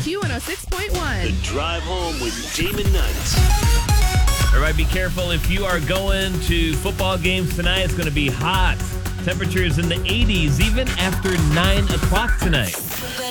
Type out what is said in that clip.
Q106.1. The Drive Home with Damon Nuts. Everybody be careful if you are going to football games tonight. It's going to be hot. Temperatures in the 80s even after 9 o'clock tonight.